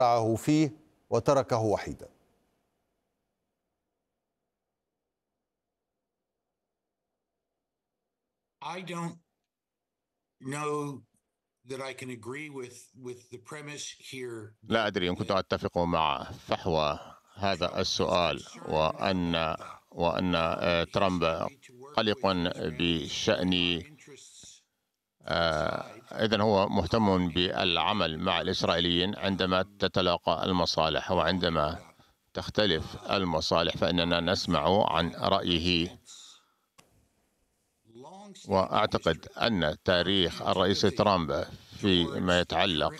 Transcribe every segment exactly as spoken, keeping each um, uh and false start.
معه فيه وتركه وحيدا. I don't know that I can agree with with the premise here. لا أدري إن كنت أتفق مع فحوى هذا السؤال، وأن وأن ترامب قلق بشأن إذن هو مهتم بالعمل مع الإسرائيليين عندما تتلاقى المصالح، وعندما تختلف المصالح فإننا نسمع عن رأيه. وأعتقد أن تاريخ الرئيس ترامب فيما يتعلق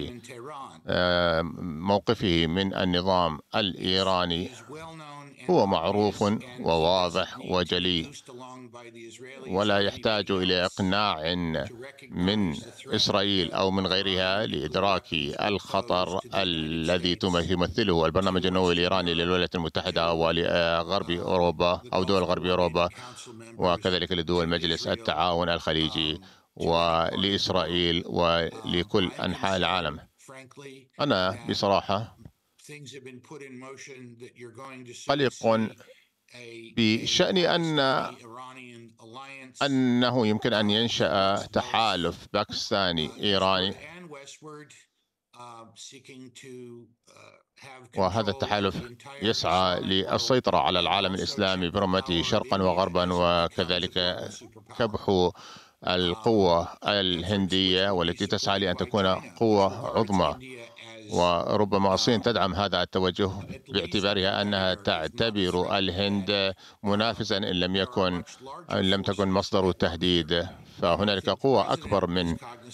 بموقفه من النظام الإيراني هو معروف وواضح وجلي، ولا يحتاج إلى إقناع من إسرائيل أو من غيرها لإدراك الخطر الذي يمثله البرنامج النووي الإيراني للولايات المتحدة ولغرب أوروبا أو دول غرب أوروبا، وكذلك لدول مجلس التعاون الخليجي ولإسرائيل ولكل أنحاء العالم. أنا بصراحة قلق بشأن أن أنه يمكن أن ينشأ تحالف باكستاني إيراني، وهذا التحالف يسعى للسيطرة على العالم الإسلامي برمته شرقا وغربا، وكذلك كبح القوة الهندية والتي تسعى لأن تكون قوة عظمى. وربما الصين تدعم هذا التوجه باعتبارها أنها تعتبر الهند منافسا إن لم يكن إن لم تكن مصدر التهديد. فهنالك قوة أكبر من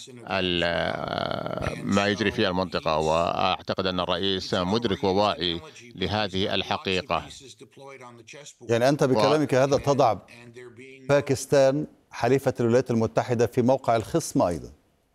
ما يجري في المنطقة، وأعتقد أن الرئيس مدرك وواعي لهذه الحقيقة. يعني أنت بكلامك و... هذا تضع باكستان حليفة الولايات المتحدة في موقع الخصم أيضا.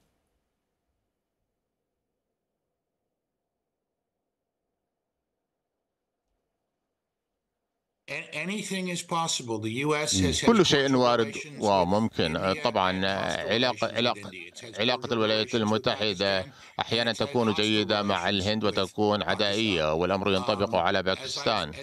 كل شيء وارد وممكن. طبعا علاقة علاقة علاقة الولايات المتحدة أحيانا تكون جيدة مع الهند وتكون عدائية، والأمر ينطبق على باكستان.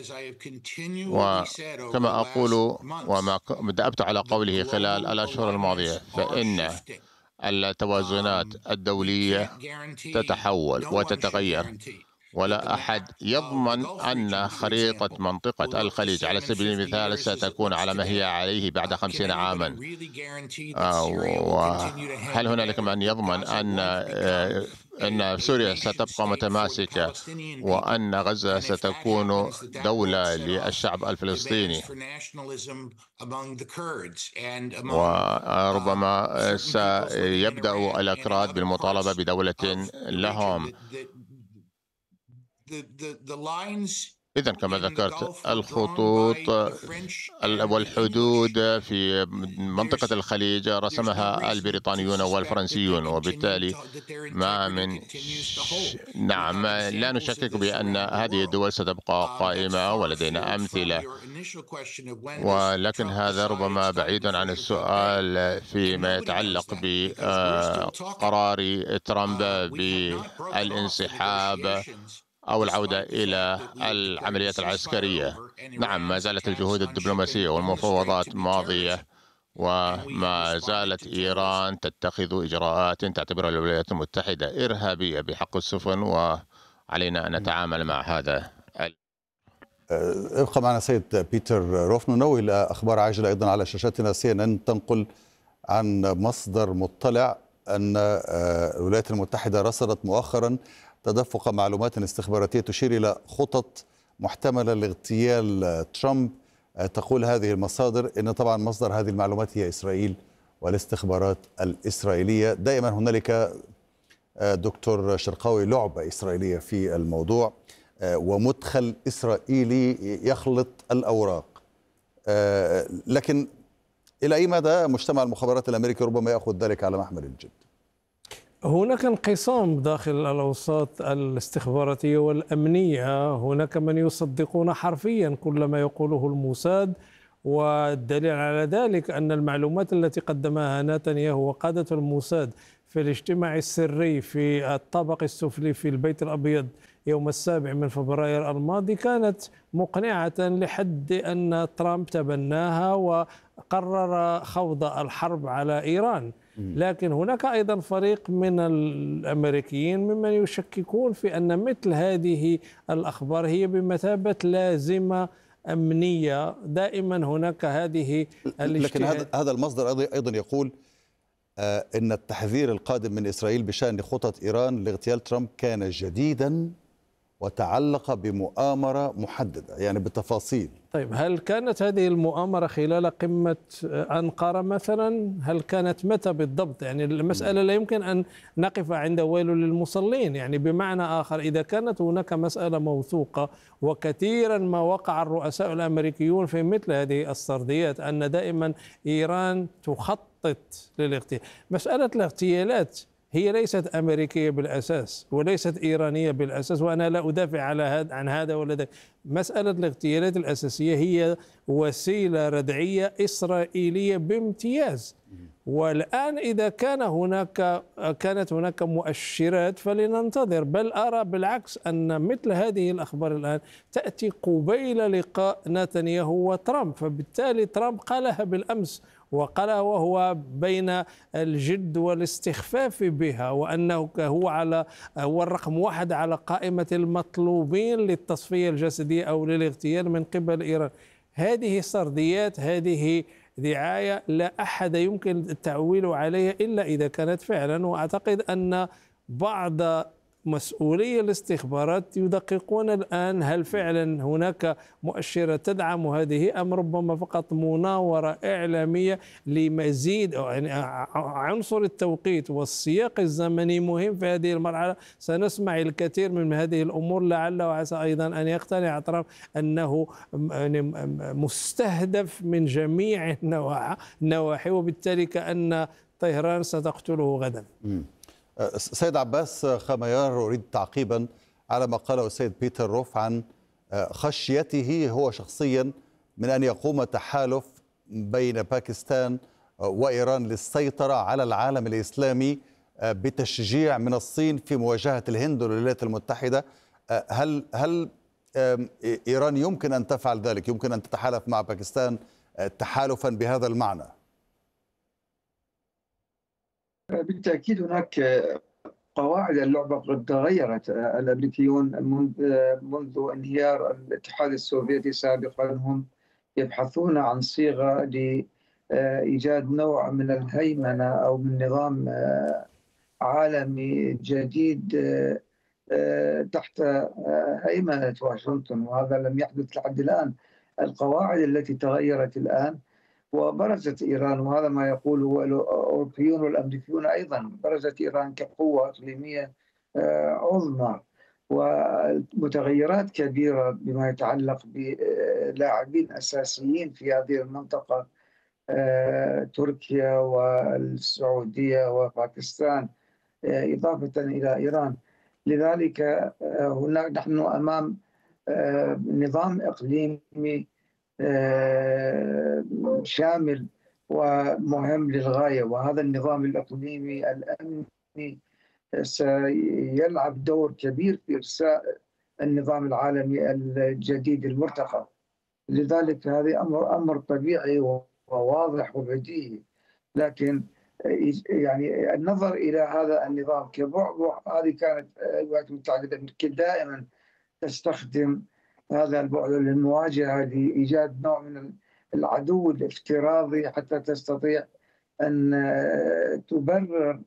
وكما أقول وما دأبت على قوله خلال الأشهر الماضية، فإن التوازنات الدولية تتحول وتتغير، ولا أحد يضمن أن خريطة منطقة الخليج على سبيل المثال ستكون على ما هي عليه بعد خمسين عاما. وهل هنالك من يضمن أن أن سوريا ستبقى متماسكة، وأن غزة ستكون دولة للشعب الفلسطيني، وربما سيبدأ الأكراد بالمطالبة بدولة لهم. إذن كما ذكرت الخطوط والحدود في منطقة الخليج رسمها البريطانيون والفرنسيون، وبالتالي ما من نعم لا نشكك بأن هذه الدول ستبقى قائمة ولدينا أمثلة، ولكن هذا ربما بعيد عن السؤال فيما يتعلق بقرار ترامب بالانسحاب أو العودة إلى العمليات العسكرية. نعم، ما زالت الجهود الدبلوماسية والمفاوضات ماضية، وما زالت إيران تتخذ إجراءات تعتبرها الولايات المتحدة إرهابية بحق السفن، وعلينا أن نتعامل مع هذا. ابقى معنا سيد بيتر روف. ننوه إلى أخبار عاجلة أيضا على شاشاتنا. سي إن إن تنقل عن مصدر مطلع أن الولايات المتحدة رصدت مؤخرا تدفق معلومات استخباراتية تشير إلى خطط محتملة لاغتيال ترامب. تقول هذه المصادر إن طبعا مصدر هذه المعلومات هي إسرائيل والاستخبارات الإسرائيلية. دائما هنالك دكتور شرقاوي لعبة إسرائيلية في الموضوع، ومدخل إسرائيلي يخلط الأوراق. لكن إلى أي مدى مجتمع المخابرات الأمريكي ربما يأخذ ذلك على محمل الجد؟ هناك انقسام داخل الأوساط الاستخباراتية والأمنية. هناك من يصدقون حرفيا كل ما يقوله الموساد، والدليل على ذلك أن المعلومات التي قدمها نتنياهو وقادة الموساد في الاجتماع السري في الطابق السفلي في البيت الأبيض يوم السابع من فبراير الماضي كانت مقنعة لحد أن ترامب تبناها وقرر خوض الحرب على إيران. لكن هناك أيضا فريق من الأمريكيين ممن يشككون في أن مثل هذه الأخبار هي بمثابة لازمة أمنية. دائما هناك هذه لكن هذا هذا المصدر أيضا يقول آه إن التحذير القادم من إسرائيل بشأن خطط إيران لاغتيال ترامب كان جديدا وتعلق بمؤامرة محددة، يعني بالتفاصيل. طيب، هل كانت هذه المؤامرة خلال قمة أنقرة مثلا؟ هل كانت متى بالضبط؟ يعني المسألة لا يمكن أن نقف عند ويل للمصلين. يعني بمعنى آخر، إذا كانت هناك مسألة موثوقة، وكثيرا ما وقع الرؤساء الأمريكيون في مثل هذه السرديات أن دائما إيران تخطط للاغتيال. مسألة الاغتيالات هي ليست أمريكية بالأساس وليست إيرانية بالأساس، وأنا لا أدافع على هذا عن هذا ولا ذاك. مسألة الاغتيالات الأساسية هي وسيلة ردعية إسرائيلية بامتياز. والآن إذا كان هناك كانت هناك مؤشرات فلننتظر، بل أرى بالعكس أن مثل هذه الأخبار الآن تأتي قبيل لقاء نتنياهو وترامب، فبالتالي ترامب قالها بالأمس وقالها وهو بين الجد والاستخفاف بها، وأنه هو على هو الرقم واحد على قائمة المطلوبين للتصفية الجسدية أو للاغتيال من قبل إيران. هذه سرديات، هذه دعاية لا أحد يمكن التعويل عليها إلا إذا كانت فعلا. وأعتقد أن بعض مسؤولي الاستخبارات يدققون الآن هل فعلا هناك مؤشرات تدعم هذه أم ربما فقط مناورة إعلامية لمزيد. يعني عنصر التوقيت والسياق الزمني مهم في هذه المرحلة. سنسمع الكثير من هذه الأمور، لعل وعسى أيضا أن يقتنع ترامب أنه مستهدف من جميع النواحي، وبالتالي كأن طهران ستقتله غدا. سيد عباس خميار، أريد تعقيبا على ما قاله السيد بيتر روف عن خشيته هو شخصيا من أن يقوم تحالف بين باكستان وإيران للسيطرة على العالم الإسلامي بتشجيع من الصين في مواجهة الهند والولايات المتحدة. هل هل إيران يمكن أن تفعل ذلك؟ يمكن أن تتحالف مع باكستان تحالفا بهذا المعنى؟ بالتأكيد هناك قواعد اللعبة قد تغيرت. الأمريكيون منذ انهيار الاتحاد السوفيتي سابقا هم يبحثون عن صيغة لإيجاد نوع من الهيمنة أو من نظام عالمي جديد تحت هيمنة واشنطن، وهذا لم يحدث لحد الآن. القواعد التي تغيرت الآن وبرزت إيران، وهذا ما يقوله الأوروبيون والأمريكيون أيضا، برزت إيران كقوة إقليمية عظمى ومتغيرات كبيرة بما يتعلق بلاعبين أساسيين في هذه المنطقة، تركيا والسعودية وباكستان إضافة إلى إيران. لذلك هناك نحن أمام نظام إقليمي شامل ومهم للغاية، وهذا النظام الإقليمي الأمني سيلعب دور كبير في إرساء النظام العالمي الجديد المرتقب. لذلك هذا أمر أمر طبيعي وواضح وبديهي، لكن يعني النظر إلى هذا النظام كبعبع، هذه كانت الولايات المتحدة الأمريكية دائما تستخدم هذا البعد للمواجهة لإيجاد نوع من العدو الافتراضي حتى تستطيع أن تبرر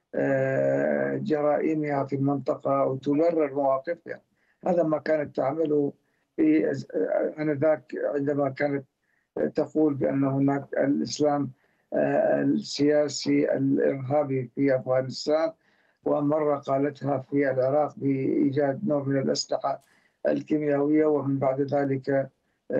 جرائمها في المنطقة وتبرر مواقفها. هذا ما كانت تعمله في آنذاك عندما كانت تقول بأن هناك الإسلام السياسي الإرهابي في أفغانستان، ومرة قالتها في العراق بإيجاد نوع من الأسلحة الكيميائية، ومن بعد ذلك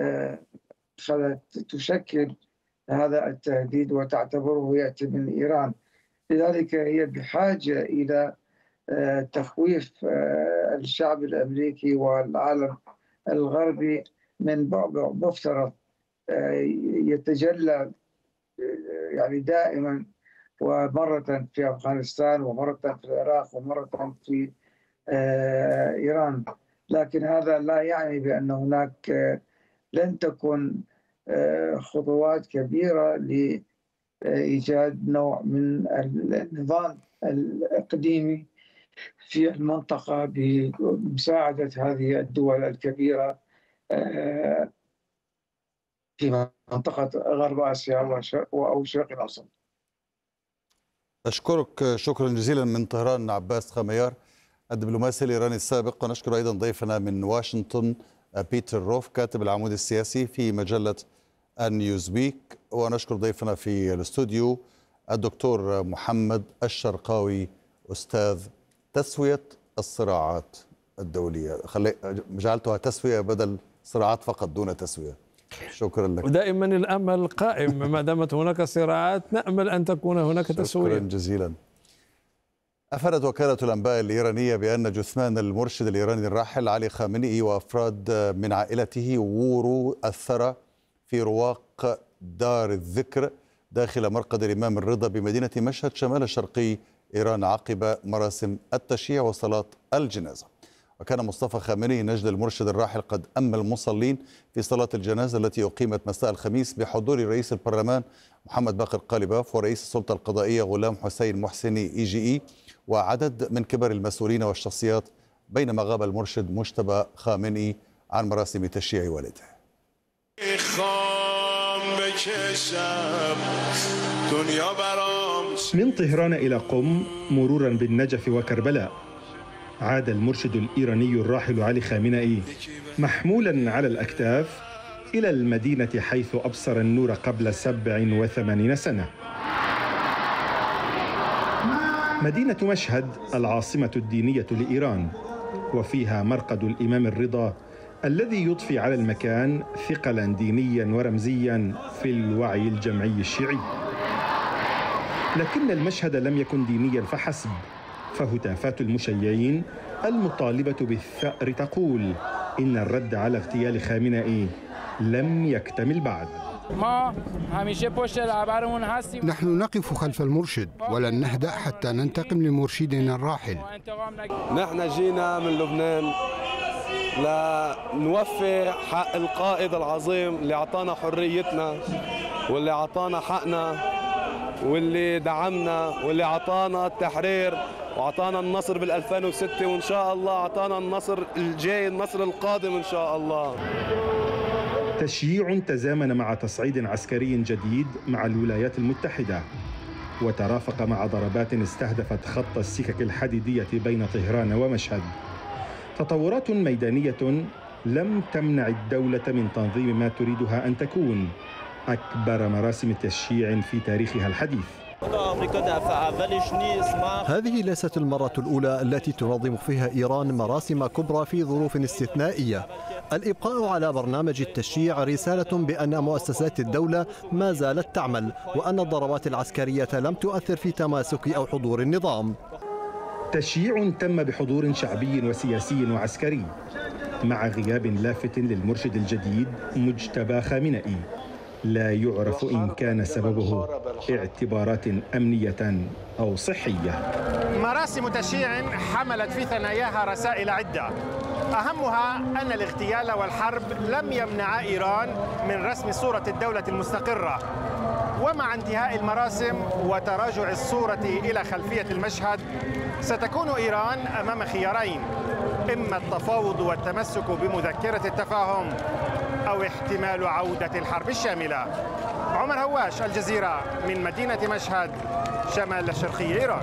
خلت تشكل هذا التهديد وتعتبره يأتي من إيران. لذلك هي بحاجة إلى تخويف الشعب الأمريكي والعالم الغربي من بعبع مفترض يتجلى يعني دائما ومرة في أفغانستان ومرة في العراق ومرة في إيران. لكن هذا لا يعني بأن هناك لن تكن خطوات كبيرة لإيجاد نوع من النظام الإقليمي في المنطقة بمساعدة هذه الدول الكبيرة في منطقة غرب آسيا أو الشرق الأوسط. أشكرك شكرا جزيلا من طهران عباس خميار الدبلوماسي الإيراني السابق، ونشكر أيضا ضيفنا من واشنطن بيتر روف كاتب العمود السياسي في مجلة النيوزويك، ونشكر ضيفنا في الاستوديو الدكتور محمد الشرقاوي أستاذ تسوية الصراعات الدولية. خلي جعلتها تسوية بدل صراعات فقط دون تسوية. شكرا لك. ودائما الأمل قائم، ما دامت هناك صراعات نأمل أن تكون هناك تسوية. شكرا جزيلا. أفادت وكالة الأنباء الإيرانية بأن جثمان المرشد الإيراني الراحل علي خامنئي وأفراد من عائلته ووروا الثرى في رواق دار الذكر داخل مرقد الإمام الرضا بمدينة مشهد شمال شرقي إيران عقب مراسم التشييع وصلاة الجنازة. وكان مصطفى خامنئي نجد المرشد الراحل قد أما المصلين في صلاة الجنازة التي أقيمت مساء الخميس بحضور رئيس البرلمان محمد باقر قالباف ورئيس السلطة القضائية غلام حسين محسني إي جي إي وعدد من كبار المسؤولين والشخصيات، بينما غاب المرشد مجتبى خامنئي عن مراسم تشييع والده. من طهران إلى قم مرورا بالنجف وكربلاء، عاد المرشد الإيراني الراحل علي خامنئي محمولا على الأكتاف إلى المدينة حيث أبصر النور قبل سبع وثمانين سنة. مدينة مشهد العاصمة الدينية لإيران، وفيها مرقد الإمام الرضا الذي يضفي على المكان ثقلا دينيا ورمزيا في الوعي الجمعي الشيعي. لكن المشهد لم يكن دينيا فحسب، فهتافات المشيعين المطالبة بالثأر تقول إن الرد على اغتيال خامنئي لم يكتمل بعد. نحن نقف خلف المرشد ولن نهدأ حتى ننتقم لمرشدنا الراحل. نحن جينا من لبنان لنوفي حق القائد العظيم اللي أعطانا حريتنا واللي أعطانا حقنا واللي دعمنا واللي أعطانا التحرير وأعطانا النصر بالألفين وستة، وإن شاء الله أعطانا النصر الجاي، النصر القادم إن شاء الله. تشييع تزامن مع تصعيد عسكري جديد مع الولايات المتحدة، وترافق مع ضربات استهدفت خط السكك الحديدية بين طهران ومشهد. تطورات ميدانية لم تمنع الدولة من تنظيم ما تريدها أن تكون أكبر مراسم تشييع في تاريخها الحديث. هذه ليست المرة الأولى التي تنظم فيها إيران مراسم كبرى في ظروف استثنائية. الإبقاء على برنامج التشييع رسالة بأن مؤسسات الدولة ما زالت تعمل، وأن الضربات العسكرية لم تؤثر في تماسك أو حضور النظام. تشييع تم بحضور شعبي وسياسي وعسكري، مع غياب لافت للمرشد الجديد مجتبى خامنئي، لا يعرف إن كان سببه اعتبارات أمنية أو صحية. مراسم تشييع حملت في ثناياها رسائل عدة، أهمها أن الاغتيال والحرب لم يمنع إيران من رسم صورة الدولة المستقرة. ومع انتهاء المراسم وتراجع الصورة إلى خلفية المشهد، ستكون إيران أمام خيارين: إما التفاوض والتمسك بمذكرة التفاهم، أو احتمال عودة الحرب الشاملة. عمر هواش، الجزيرة، من مدينة مشهد شمال شرقي إيران.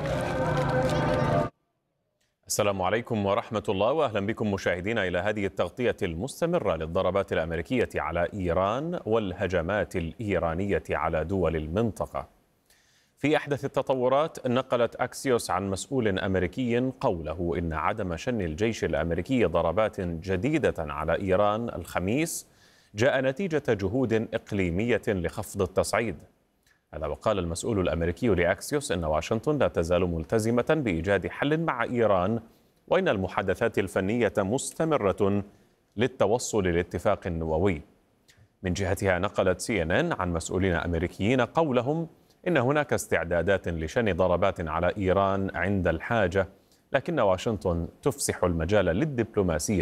السلام عليكم ورحمة الله، وأهلا بكم مشاهدينا إلى هذه التغطية المستمرة للضربات الأمريكية على إيران والهجمات الإيرانية على دول المنطقة. في أحدث التطورات، نقلت أكسيوس عن مسؤول أمريكي قوله إن عدم شن الجيش الأمريكي ضربات جديدة على إيران الخميس جاء نتيجة جهود إقليمية لخفض التصعيد. هذا وقال المسؤول الأمريكي لأكسيوس إن واشنطن لا تزال ملتزمة بإيجاد حل مع إيران، وإن المحادثات الفنية مستمرة للتوصل لاتفاق نووي. من جهتها، نقلت سي إن إن عن مسؤولين أمريكيين قولهم إن هناك استعدادات لشن ضربات على إيران عند الحاجة، لكن واشنطن تفسح المجال للدبلوماسية